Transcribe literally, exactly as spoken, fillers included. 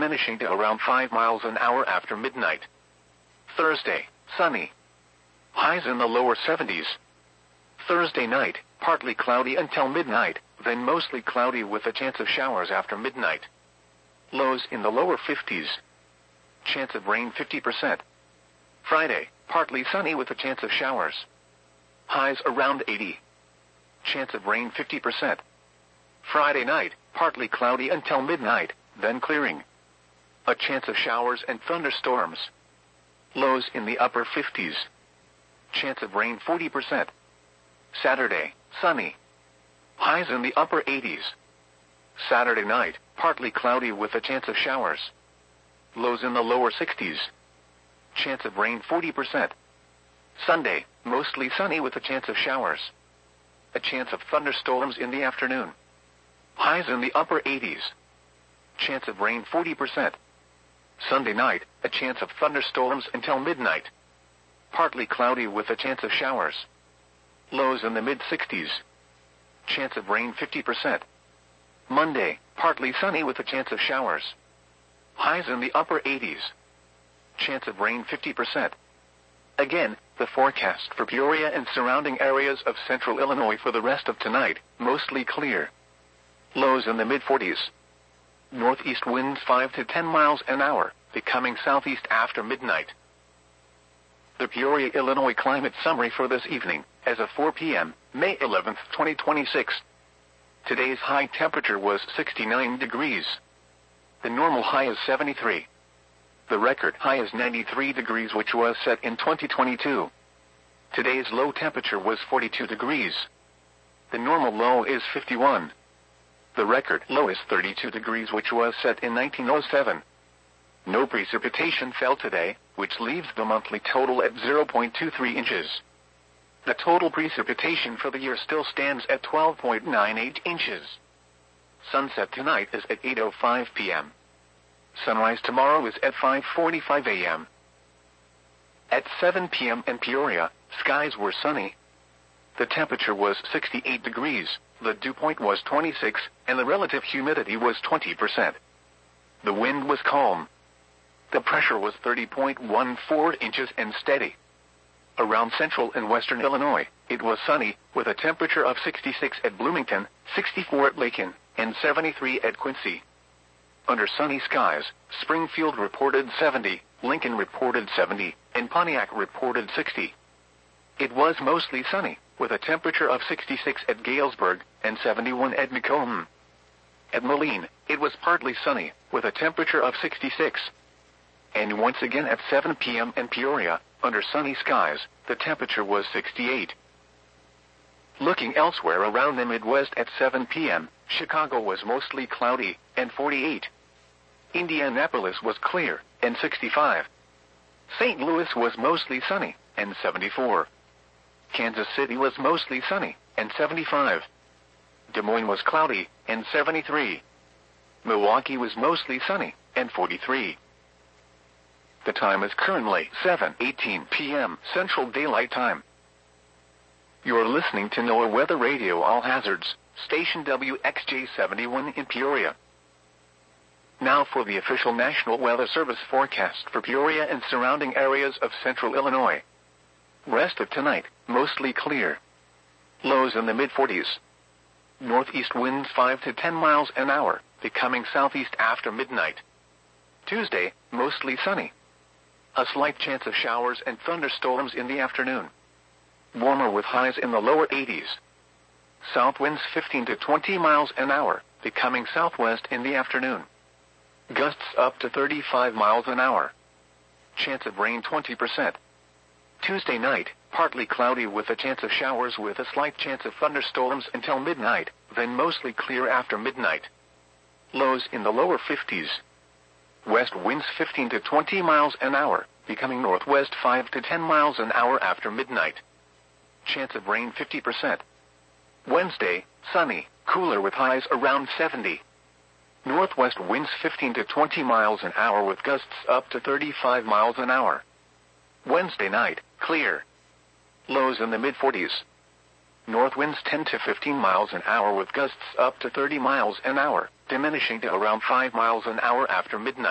diminishing to around five miles an hour after midnight. Thursday, sunny. Highs in the lower seventies. Thursday night, partly cloudy until midnight, then mostly cloudy with a chance of showers after midnight. Lows in the lower fifties. Chance of rain fifty percent. Friday, partly sunny with a chance of showers. Highs around eighty. Chance of rain fifty percent. Friday night, partly cloudy until midnight, then clearing. A chance of showers and thunderstorms. Lows in the upper fifties. Chance of rain forty percent. Saturday, sunny. Highs in the upper eighties. Saturday night, partly cloudy with a chance of showers. Lows in the lower sixties. Chance of rain forty percent. Sunday, mostly sunny with a chance of showers. A chance of thunderstorms in the afternoon. Highs in the upper eighties. Chance of rain forty percent. Sunday night, a chance of thunderstorms until midnight. Partly cloudy with a chance of showers. Lows in the mid-sixties. Chance of rain fifty percent. Monday, partly sunny with a chance of showers. Highs in the upper eighties. Chance of rain fifty percent. Again, the forecast for Peoria and surrounding areas of central Illinois for the rest of tonight, mostly clear. Lows in the mid-forties. Northeast winds five to ten miles an hour, becoming southeast after midnight. The Peoria, Illinois climate summary for this evening, as of four p m, May eleventh, twenty twenty-six. Today's high temperature was sixty-nine degrees. The normal high is seventy-three. The record high is ninety-three degrees, which was set in twenty twenty-two. Today's low temperature was forty-two degrees. The normal low is fifty-one. The record low is thirty-two degrees, which was set in nineteen oh seven. No precipitation fell today, which leaves the monthly total at zero point two three inches. The total precipitation for the year still stands at twelve point nine eight inches. Sunset tonight is at eight oh five p m Sunrise tomorrow is at five forty-five a m At seven p m in Peoria, skies were sunny. The temperature was sixty-eight degrees, the dew point was twenty-six, and the relative humidity was twenty percent. The wind was calm. The pressure was thirty point one four inches and steady. Around central and western Illinois, it was sunny, with a temperature of sixty-six at Bloomington, sixty-four at Lakin, and seventy-three at Quincy. Under sunny skies, Springfield reported seventy, Lincoln reported seventy, and Pontiac reported sixty. It was mostly sunny, with a temperature of sixty-six at Galesburg, and seventy-one at Macomb. At Moline, it was partly sunny, with a temperature of sixty-six. And once again at seven p m in Peoria, under sunny skies, the temperature was sixty-eight. Looking elsewhere around the Midwest at seven p m, Chicago was mostly cloudy, and forty-eight. Indianapolis was clear, and sixty-five. Saint Louis was mostly sunny, and seventy-four. Kansas City was mostly sunny, and seventy-five. Des Moines was cloudy, and seventy-three. Milwaukee was mostly sunny, and forty-three. The time is currently seven eighteen p m Central Daylight Time. You're listening to NOAA Weather Radio All Hazards, station W X J seventy-one in Peoria. Now for the official National Weather Service forecast for Peoria and surrounding areas of central Illinois. Rest of tonight, mostly clear. Lows in the mid-forties. Northeast winds five to ten miles an hour, becoming southeast after midnight. Tuesday, mostly sunny. A slight chance of showers and thunderstorms in the afternoon. Warmer with highs in the lower eighties. South winds fifteen to twenty miles an hour, becoming southwest in the afternoon. Gusts up to thirty-five miles an hour. Chance of rain twenty percent. Tuesday night, partly cloudy with a chance of showers with a slight chance of thunderstorms until midnight, then mostly clear after midnight. Lows in the lower fifties. West winds fifteen to twenty miles an hour, becoming northwest five to ten miles an hour after midnight. Chance of rain fifty percent. Wednesday, sunny, cooler with highs around seventy. Northwest winds fifteen to twenty miles an hour with gusts up to thirty-five miles an hour. Wednesday night, clear. Lows in the mid-forties. North winds ten to fifteen miles an hour with gusts up to thirty miles an hour, diminishing to around five miles an hour after midnight.